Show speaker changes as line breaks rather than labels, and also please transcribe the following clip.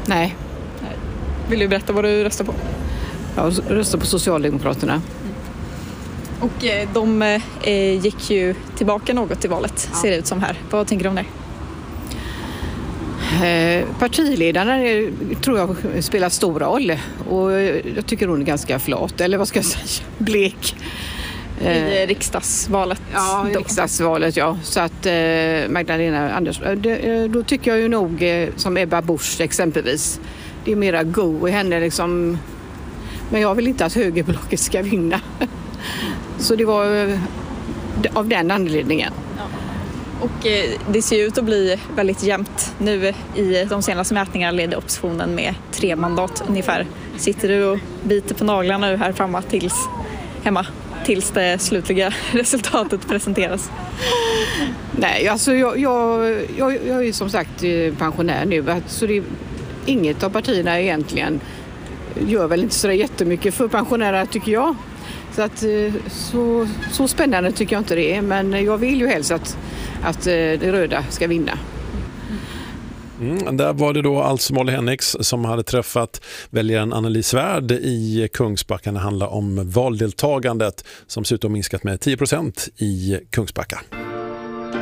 Nej.
Vill du berätta vad du röstar på?
Jag röstar på Socialdemokraterna.
Och de gick ju tillbaka något i valet, ser det ut som här. Vad tänker du om det?
Partiledarna tror jag spelar stor roll. Och jag tycker hon är ganska flat, eller vad ska jag säga, blek.
I riksdagsvalet.
Ja, i riksdagsvalet, ja. Så att Magdalena Andersson, då tycker jag ju nog som Ebba Busch exempelvis. Det är mera go i henne liksom. Men jag vill inte att högerblocket ska vinna. Så det var av den anledningen.
Ja. Och det ser ut att bli väldigt jämnt. Nu i de senaste mätningarna leder oppositionen med 3 mandat ungefär. Sitter du och biter på naglarna nu här framme tills det slutliga resultatet presenteras?
Nej, alltså jag är ju som sagt pensionär nu. Så det är inget av partierna egentligen gör väl inte så jättemycket för pensionärer, tycker jag. Så att så spännande tycker jag inte det är. Men jag vill ju helst att det röda ska vinna.
Där var det då alltså Molly Henriks som hade träffat väljaren Anneli Svärd i Kungsbacka. Det handlar om valdeltagandet som ser ut att ha minskat med 10% i Kungsbacka.